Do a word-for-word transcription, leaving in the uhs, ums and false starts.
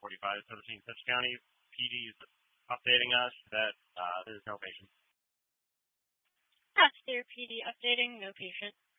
forty-five seventeen Citrus County. P D is updating us that uh, there's no patient. That's their P D updating, no patient.